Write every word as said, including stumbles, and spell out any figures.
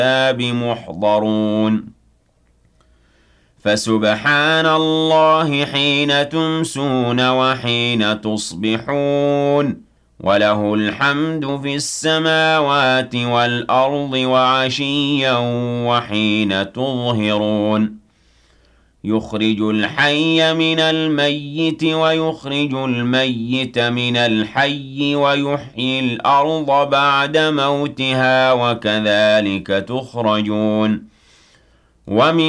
محضرون فسبحان الله حين تمسون وحين تصبحون وله الحمد في السماوات والأرض وعشيا وحين تظهرون يخرج الحي من الميت ويخرج الميت من الحي ويحيي الأرض بعد موتها وكذلك تخرجون ومن